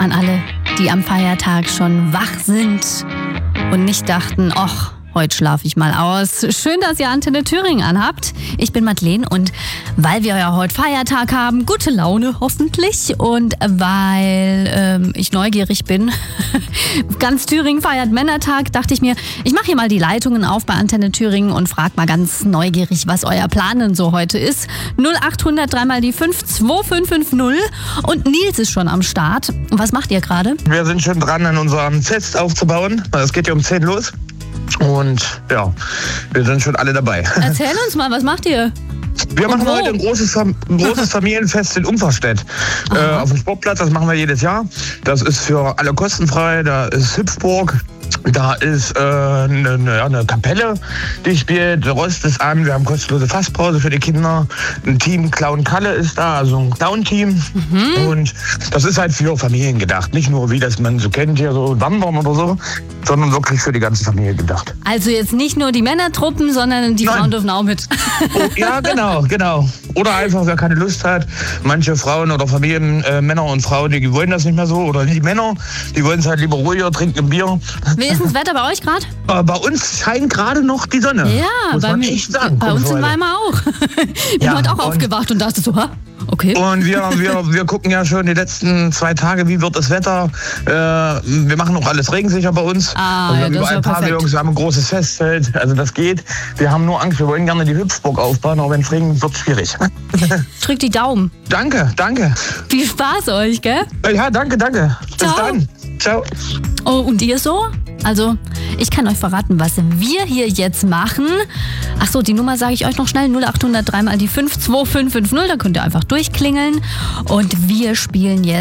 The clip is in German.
An alle, die am Feiertag schon wach sind und nicht dachten, ach, heute schlafe ich mal aus. Schön, dass ihr Antenne Thüringen anhabt. Ich bin Madeleine und weil wir ja heute Feiertag haben, gute Laune hoffentlich und weil ich neugierig bin, ganz Thüringen feiert Männertag, dachte ich mir, ich mache hier mal die Leitungen auf bei Antenne Thüringen und frage mal ganz neugierig, was euer Plan denn so heute ist. 0800 3 mal die 5 2550 und Nils ist schon am Start. Was macht ihr gerade? Wir sind schon dran, an unserem Fest aufzubauen. Es geht ja um 10 los. Und ja, wir sind schon alle dabei. Erzähl uns mal, was macht ihr? Wir machen heute ein großes Familienfest in Umverstedt. Auf dem Sportplatz, das machen wir jedes Jahr. Das ist für alle kostenfrei, da ist Hüpfburg. Da ist eine Kapelle, die spielt, der Rost ist an, wir haben kostenlose Fastpause für die Kinder. Ein Team Clown Kalle ist da, also ein Clown-Team. Und das ist halt für Familien gedacht. Nicht nur, wie das man so kennt, hier so Wandern oder so, sondern wirklich für die ganze Familie gedacht. Also jetzt nicht nur die Männertruppen, sondern die Frauen dürfen auch mit. Oh, ja, genau. Oder einfach, wer keine Lust hat. Manche Frauen oder Familien, Männer und Frauen, die wollen das nicht mehr so. Oder die Männer, die wollen es halt lieber ruhiger, trinken ein Bier. Wie ist das Wetter bei euch gerade? Bei uns scheint gerade noch die Sonne. Ja, muss man echt sagen. Bei uns in Weimar auch. Ich bin heute auch aufgewacht und dachte so, okay. Und wir gucken ja schon die letzten 2 Tage, wie wird das Wetter. Wir machen auch alles regensicher bei uns. Wir haben überall Pavillons, wir haben ein großes Festzelt. Also das geht. Wir haben nur Angst, wir wollen gerne die Hüpfburg aufbauen, aber wenn es regnet, wird es schwierig. Drückt die Daumen. Danke. Viel Spaß euch, gell? Ja, danke. Bis dann. Ciao. Oh, und ihr so? Also, ich kann euch verraten, was wir hier jetzt machen. Ach so, die Nummer sage ich euch noch schnell. 0800 3 mal die 5 2550. Da könnt ihr einfach durchklingeln. Und wir spielen jetzt